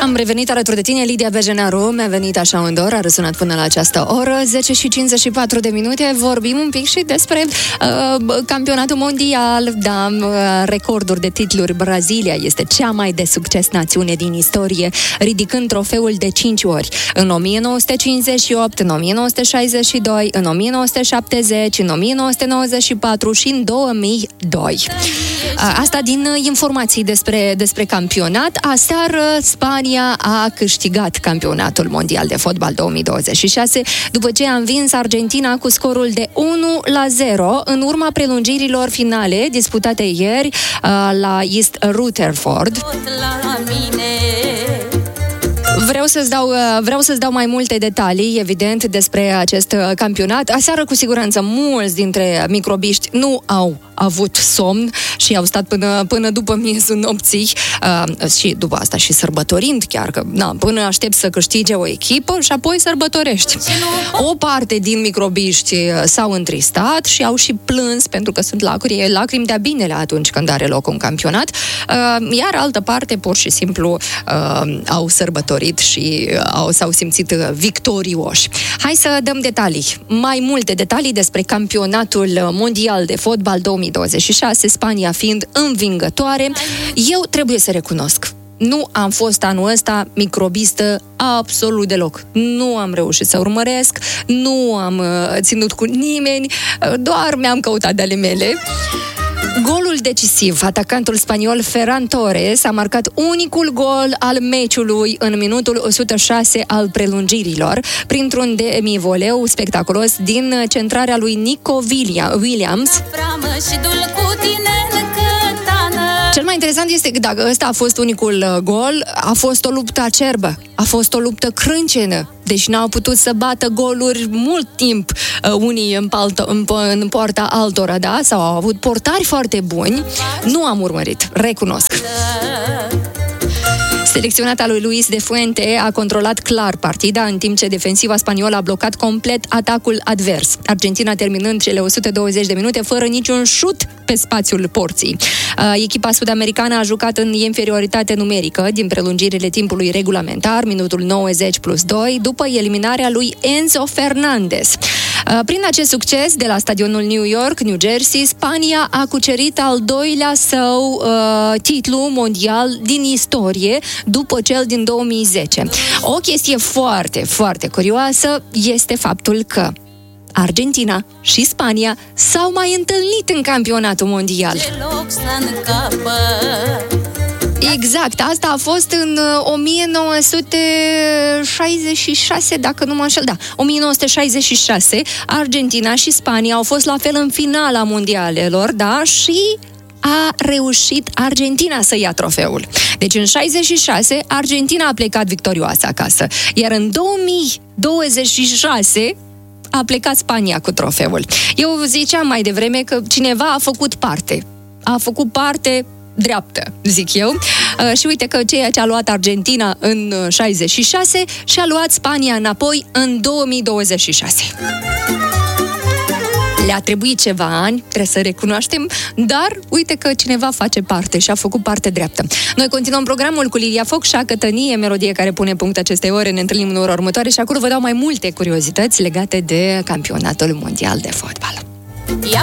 Am revenit alături de tine, Lidia Bejenaru, mi-a venit așa în dor, a răsunat până la această oră, 10:54. Vorbim un pic și despre campionatul mondial, da, recorduri de titluri. Brazilia este cea mai de succes națiune din istorie, ridicând trofeul de 5 ori. În 1958, în 1962, în 1970, în 1994 și în 2002. Asta din informații despre campionat. Aseară Spania a câștigat campionatul mondial de fotbal 2026 după ce a învins Argentina cu scorul de 1-0 în urma prelungirilor finale disputate ieri la East Rutherford. Vreau să-ți dau mai multe detalii, evident, despre acest campionat. Aseară, cu siguranță, mulți dintre microbiști nu au avut somn și au stat până după miezul nopții și după asta și sărbătorind chiar, că până aștept să câștige o echipă și apoi sărbătorești. O parte din microbiști s-au întristat și au și plâns pentru că sunt lacrimi de-a binele atunci când are loc un campionat, iar altă parte pur și simplu au sărbătorit și s-au simțit victorioși. Hai să dăm detalii, mai multe detalii despre campionatul mondial de fotbal 2026, Spania fiind învingătoare. Eu trebuie să recunosc, nu am fost anul ăsta microbistă absolut deloc. Nu am reușit să urmăresc, nu am ținut cu nimeni, doar mi-am căutat de-ale mele. Golul decisiv, atacantul spaniol Ferran Torres a marcat unicul gol al meciului în minutul 106 al prelungirilor, printr-un demi-voleu spectaculos din centrarea lui Nico Williams. Cel mai interesant este că dacă ăsta a fost unicul gol, a fost o luptă acerbă, a fost o luptă crâncenă. Deci n-au putut să bată goluri mult timp unii în poarta altora, da? Sau au avut portari foarte buni. Nu am urmărit, recunosc. Selecționata lui Luis de Fuente a controlat clar partida, în timp ce defensiva spaniolă a blocat complet atacul advers. Argentina terminând cele 120 de minute fără niciun șut pe spațiul porții. Echipa sud-americană a jucat în inferioritate numerică din prelungirile timpului regulamentar, minutul 90+2, după eliminarea lui Enzo Fernandez. Prin acest succes de la stadionul New York, New Jersey, Spania a cucerit al doilea său titlu mondial din istorie, după cel din 2010. O chestie foarte, foarte curioasă este faptul că Argentina și Spania s-au mai întâlnit în campionatul mondial. Exact, asta a fost în 1966, dacă nu mă înșel, da, 1966, Argentina și Spania au fost la fel în finala mondialelor, da, și a reușit Argentina să ia trofeul. Deci în 66 Argentina a plecat victorioasă acasă, iar în 2026 a plecat Spania cu trofeul. Eu ziceam mai devreme că cineva a făcut parte dreaptă, zic eu. Și uite că ceea ce a luat Argentina în 66 și-a luat Spania înapoi în 2026. Le-a trebuit ceva ani, trebuie să recunoaștem, dar uite că cineva face parte și a făcut parte dreaptă. Noi continuăm programul cu Lilia Foc și Cătănie, melodie care pune punct acestei ore. Ne întâlnim în ora următoare și acolo vă dau mai multe curiozități legate de campionatul mondial de fotbal.